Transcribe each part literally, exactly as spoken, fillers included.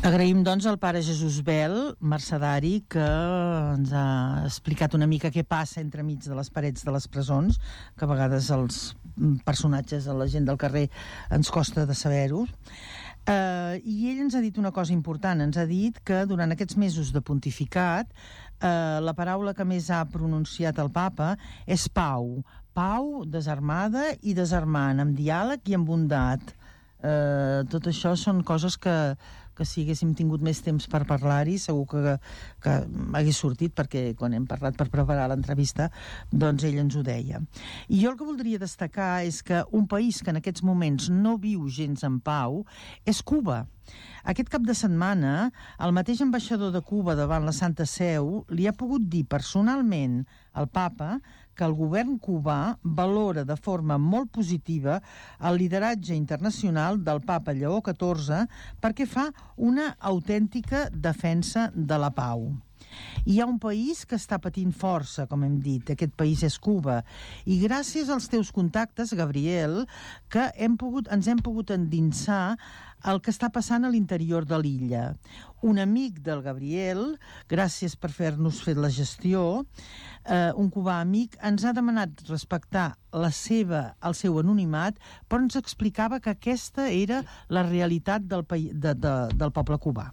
Agraïm, doncs, al pare Jesús Bel, mercedari, que ens ha explicat una mica què passa entremig de les parets de les presons, que a vegades els personatges, la gent del carrer, ens costa de saber-ho. Uh, I ell ens ha dit una cosa important, ens ha dit que durant aquests mesos de pontificat uh, la paraula que més ha pronunciat el papa és pau, pau desarmada i desarmant, amb diàleg i amb bondat. Uh, tot això són coses que, que si haguéssim tingut més temps per parlar-hi segur que, que hagués sortit, perquè quan hem parlat per preparar l'entrevista doncs ell ens ho deia. I jo el que voldria destacar és que un país que en aquests moments no viu gens en pau és Cuba. Aquest cap de setmana el mateix ambaixador de Cuba davant la Santa Seu li ha pogut dir personalment al papa que el govern cubà valora de forma molt positiva el lideratge internacional del papa Lleó catorze perquè fa una autèntica defensa de la pau. Hi ha un país que està patint força, com hem dit, aquest país és Cuba, i gràcies als teus contactes, Gabriel, que hem pogut, ens hem pogut endinsar el que està passant a l'interior de l'illa. Un amic del Gabriel, gràcies per fer-nos fer la gestió, eh, un cubà amic, ens ha demanat respectar la seva, el seu anonimat, però ens explicava que aquesta era la realitat del, de, de, del poble cubà.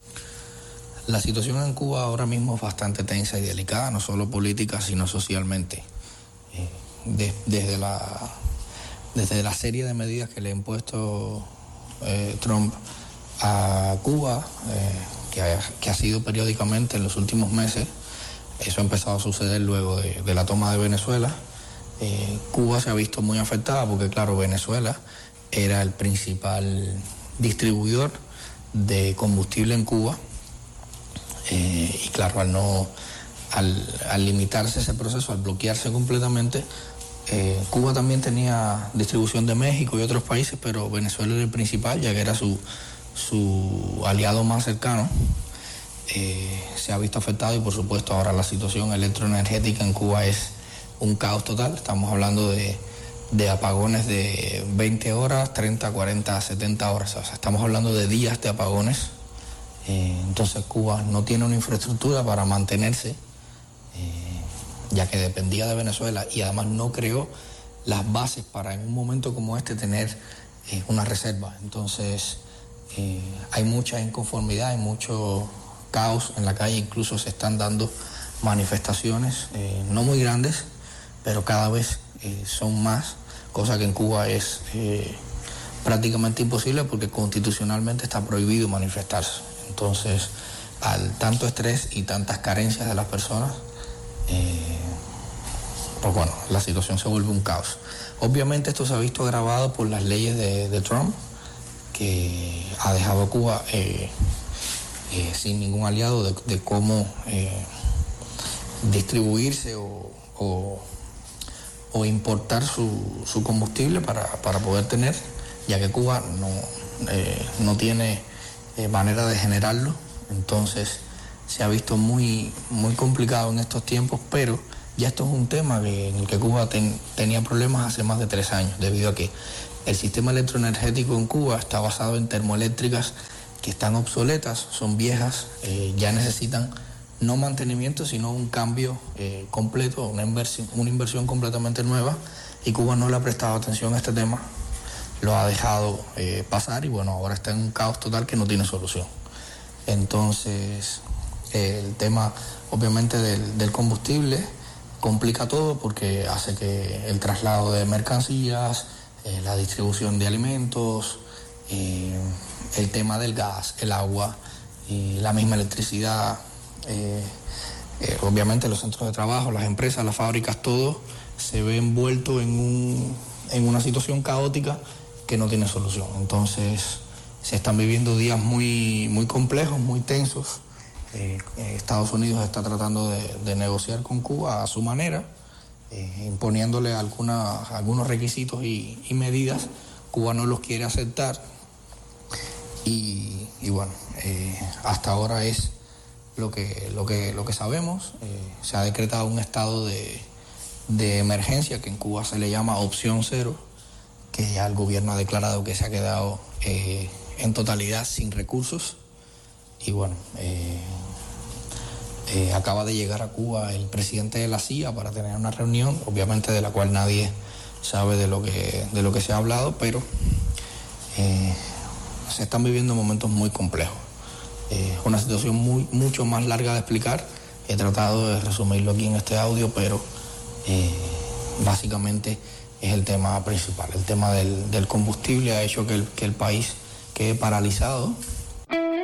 La situación en Cuba ahora mismo es bastante tensa y delicada, no solo política, sino socialmente. Eh, de, desde, la, desde la serie de medidas que le ha impuesto eh, Trump a Cuba, eh, que, ha, que ha sido periódicamente en los últimos meses, eso ha empezado a suceder luego de, de la toma de Venezuela. Eh, Cuba se ha visto muy afectada porque, claro, Venezuela era el principal distribuidor de combustible en Cuba. Eh, y claro, al no al, al limitarse ese proceso, al bloquearse completamente, eh, Cuba también tenía distribución de México y otros países, pero Venezuela era el principal, ya que era su, su aliado más cercano. Eh, se ha visto afectado y por supuesto ahora la situación electroenergética en Cuba es un caos total. Estamos hablando de, de apagones de veinte horas, treinta, cuarenta, setenta horas, o sea, estamos hablando de días de apagones. Eh, entonces Cuba no tiene una infraestructura para mantenerse, eh, ya que dependía de Venezuela, y además no creó las bases para en un momento como este tener eh, una reserva. Entonces eh, hay mucha inconformidad, hay mucho caos en la calle, incluso se están dando manifestaciones, eh, no muy grandes, pero cada vez eh, son más, cosa que en Cuba es eh, prácticamente imposible porque constitucionalmente está prohibido manifestarse. Entonces, al tanto estrés y tantas carencias de las personas, eh, pues bueno, la situación se vuelve un caos. Obviamente esto se ha visto agravado por las leyes de, de Trump, que ha dejado a Cuba eh, eh, sin ningún aliado de, de cómo eh, distribuirse o, o, o importar su, su combustible para, para poder tener, ya que Cuba no, eh, no tiene eh, manera de generarlo. Entonces se ha visto muy, muy complicado en estos tiempos, pero ya esto es un tema que, en el que Cuba ten, tenía problemas hace más de tres años, debido a que el sistema electroenergético en Cuba está basado en termoeléctricas que están obsoletas, son viejas, eh, ya necesitan no mantenimiento, sino un cambio eh, completo, una inversión, una inversión completamente nueva, y Cuba no le ha prestado atención a este tema, lo ha dejado eh, pasar, y bueno, ahora está en un caos total que no tiene solución. Entonces, eh, el tema obviamente del, del combustible complica todo, porque hace que el traslado de mercancías, eh, la distribución de alimentos, eh, el tema del gas, el agua y la misma electricidad, eh, eh, obviamente los centros de trabajo, las empresas, las fábricas, todo se ve envuelto en, un, en una situación caótica que no tiene solución. Entonces se están viviendo días muy, muy complejos, muy tensos. Eh, Estados Unidos está tratando de, de negociar con Cuba a su manera, eh, imponiéndole alguna, algunos requisitos y, y medidas. Cuba no los quiere aceptar, y, y bueno, eh, hasta ahora es lo que, lo que, lo que sabemos. Eh, se ha decretado un estado de, de emergencia, que en Cuba se le llama opción cero, que ya el gobierno ha declarado que se ha quedado eh, en totalidad sin recursos. y bueno, eh, eh, acaba de llegar a Cuba el presidente de la C I A para tener una reunión, obviamente de la cual nadie sabe de lo que, de lo que se ha hablado, pero eh, se están viviendo momentos muy complejos. Es eh, una situación muy, mucho más larga de explicar. He tratado de resumirlo aquí en este audio, pero eh, básicamente es el tema principal. El tema del, del combustible ha hecho que el, que el país quede paralizado